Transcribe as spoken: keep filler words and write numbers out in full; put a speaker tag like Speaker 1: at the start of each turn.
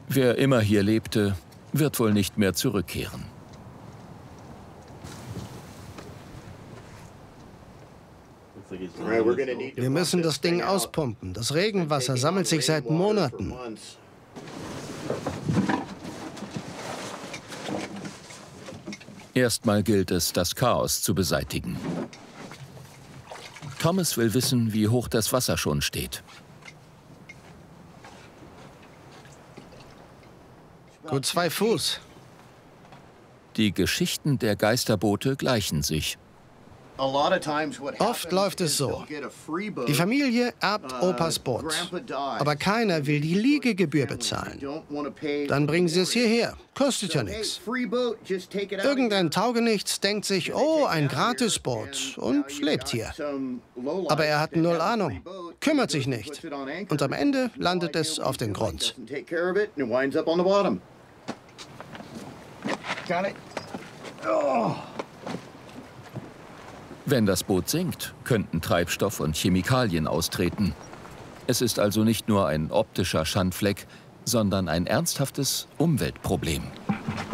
Speaker 1: Wer immer hier lebte, wird wohl nicht mehr zurückkehren.
Speaker 2: Wir müssen das Ding auspumpen. Das Regenwasser sammelt sich seit Monaten.
Speaker 1: Erstmal gilt es, das Chaos zu beseitigen. Thomas will wissen, wie hoch das Wasser schon steht.
Speaker 2: Gut zwei Fuß.
Speaker 1: Die Geschichten der Geisterboote gleichen sich.
Speaker 2: Oft läuft es so. Die Familie erbt Opas Boot, aber keiner will die Liegegebühr bezahlen. Dann bringen sie es hierher. Kostet ja nichts. Irgendein Taugenichts denkt sich, oh, ein Gratisboot und lebt hier. Aber er hat null Ahnung, kümmert sich nicht. Und am Ende landet es auf dem Grund.
Speaker 1: Wenn das Boot sinkt, könnten Treibstoff und Chemikalien austreten. Es ist also nicht nur ein optischer Schandfleck, sondern ein ernsthaftes Umweltproblem.